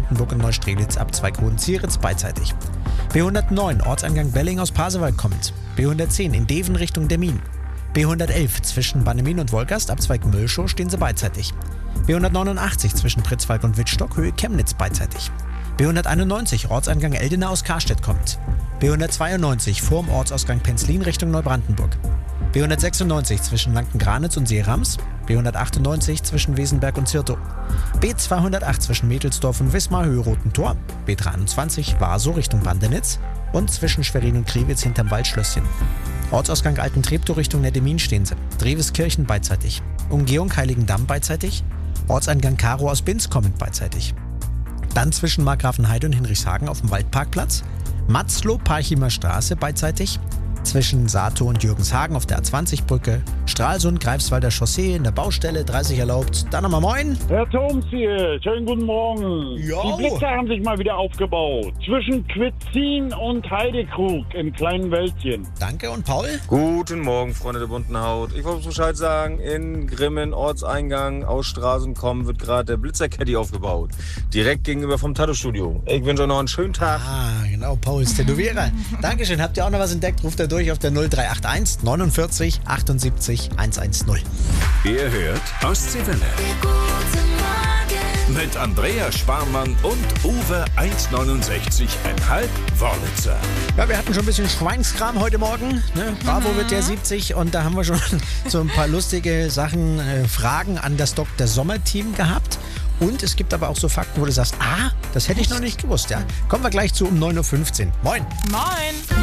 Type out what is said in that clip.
Brandenburg und Neustrelitz Abzweig Hohenzieritz beidseitig. B109 Ortseingang Belling aus Pasewalk kommend. B110 in Deven Richtung Demmin. B111 zwischen Bannemin und Wolgast Abzweig Mölschow stehen sie beidseitig. B189 zwischen Pritzwalk und Wittstock Höhe Chemnitz beidseitig. B191 Ortseingang Eldena aus Karstedt kommt. B192 vorm Ortsausgang Penzlin Richtung Neubrandenburg. B196 zwischen Lanken-Granitz und Seerams. B198 zwischen Wesenberg und Zirtow. B208 zwischen Mädelsdorf und Wismar Höhe Roten Tor. B23 Warsow Richtung Bandenitz. Und zwischen Schwerin und Kriwitz hinterm Waldschlösschen. Ortsausgang Alten Treptow Richtung Neddemin stehen sie. Dreweskirchen beidseitig. Umgehung Heiligendamm beidseitig. Ortseingang Karow aus Binz kommend beidseitig. Dann zwischen Markgrafenheide und Hinrichshagen auf dem Waldparkplatz. Matzlow-Parchimer Straße beidseitig. Zwischen Sato und Jürgenshagen auf der A20-Brücke. Stralsund, Greifswalder Chaussee in der Baustelle, 30 erlaubt. Dann nochmal moin. Herr Thoms hier, schönen guten Morgen. Jo. Die Blitze haben sich mal wieder aufgebaut. Zwischen Quitzin und Heidekrug im kleinen Wäldchen. Danke und Paul? Guten Morgen, Freunde der bunten Haut. Ich wollte Bescheid sagen, in Grimmen, Ortseingang aus Straßen kommen, wird gerade der Blitzer-Caddy aufgebaut. Direkt gegenüber vom Tattoo-Studio. Ich wünsche euch noch einen schönen Tag. Ah, genau, Pauls Tätowierer. Dankeschön, habt ihr auch noch was entdeckt? Ruft er durch auf der 0381 49 78 110. Ihr hört Ostseewelle. Mit Andrea Schwarmann und Uwe 1,69,5 Wörlitzer. Ja, wir hatten schon ein bisschen Schweinskram heute Morgen. Ne? Bravo wird der 70 und da haben wir schon so ein paar lustige Sachen, Fragen an das Dr. Sommer-Team gehabt. Und es gibt aber auch so Fakten, wo du sagst, das hätte ich noch nicht gewusst. Ja. Kommen wir gleich zu um 9.15 Uhr. Moin! Moin!